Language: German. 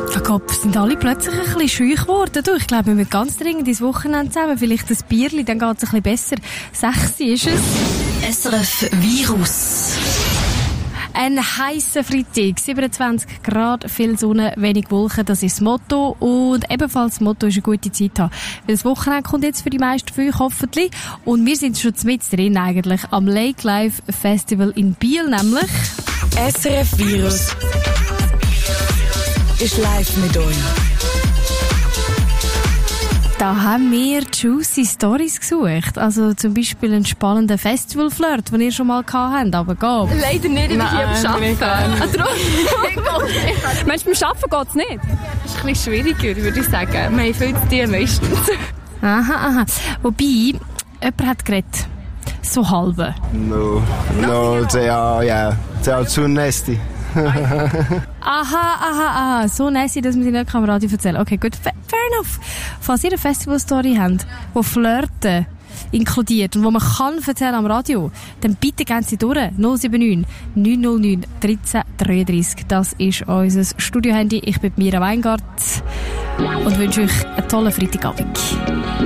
Oh Gott, sind alle plötzlich ein bisschen scheu geworden. Du, ich glaube, wir müssen ganz dringend ins Wochenende zusammen. Vielleicht ein Bierli, dann geht es ein bisschen besser. 6 ist es. SRF Virus. Ein heisser Freitag, 27 Grad, viel Sonne, wenig Wolken, das ist das Motto. Und ebenfalls das Motto ist eine gute Zeit haben. Weil das Wochenende kommt jetzt für die meisten von euch hoffentlich. Und wir sind schon mit drin eigentlich am Lake Live Festival in Biel nämlich. SRF Virus ist live mit euch. Da haben wir juicy Stories gesucht. Also zum Beispiel einen spannenden Festival-Flirt, den ihr schon mal gehabt habt. Aber go. Leider nicht, ich bin hier am Arbeiten. Meinst du, beim Arbeiten geht es nicht? Das ist ein bisschen schwieriger, würde ich sagen. Wir haben viel zu tun meistens. Aha. Wobei, jemand hat geredet. So halbe. No, they are too nasty. Aha. So nasty, dass wir sie nicht am Radio erzählen. Okay, gut. Fair enough. Falls ihr eine Festival-Story habt, die Flirten inkludiert und wo man kann erzählen am Radio, dann bitte gehen Sie durch. 079 909 1333. Das ist unser Studiohandy. Ich bin Mira Weingart und wünsche euch einen tollen Freitagabend.